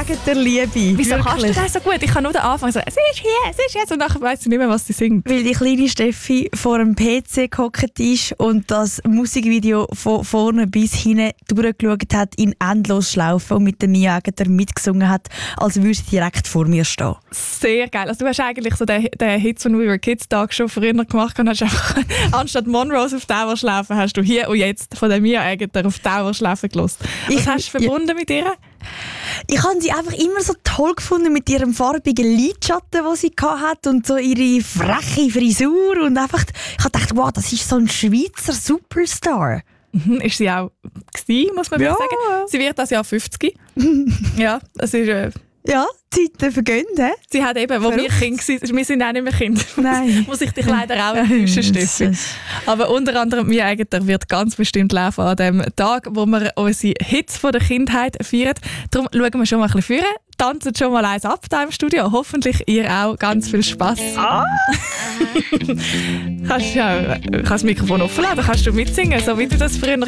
Agatha liebe. Wieso Wirklich. kannst du das so gut? Ich kann nur den Anfang sagen, sie ist hier. Und nachher weiss ich nicht mehr, was sie singt. Weil die kleine Steffi vor dem PC gehockt ist und das Musikvideo von vorne bis hinten durchgeschaut hat in Endlosschlaufen und mit der Mia Agatha mitgesungen hat, als würde sie direkt vor mir stehen. Sehr geil. Also du hast eigentlich so den Hit von We Were Kids Tag schon früher gemacht und hast einfach anstatt Monrose auf Dauerschläfen hast du hier und jetzt von der Mia Agatha auf Dauerschläfen gelassen. Was hast du verbunden mit ihr? Ich habe sie einfach immer so toll gefunden mit ihrem farbigen Lidschatten, den sie hatte und so ihre freche Frisur und einfach, ich habe gedacht, wow, das ist so ein Schweizer Superstar. Ist sie auch gewesen, muss man sagen. Sie wird das Jahr 50. Ja, das ist... Ja, Zeiten vergönnt, hä? Sie hat eben, wo wir Kinder waren, wir sind auch nicht mehr Kinder. Nein. Muss ich dich leider auch enttäuschen, Steffi. Aber unter anderem Mia Agatha wird ganz bestimmt laufen an dem Tag, wo wir unsere Hits von der Kindheit feiern. Darum schauen wir schon mal ein bisschen vor. Tanzen schon mal eins ab da im Studio. Hoffentlich ihr auch. Ganz viel Spass. Kannst das Mikrofon offen lassen, kannst du mitsingen, so wie du das früher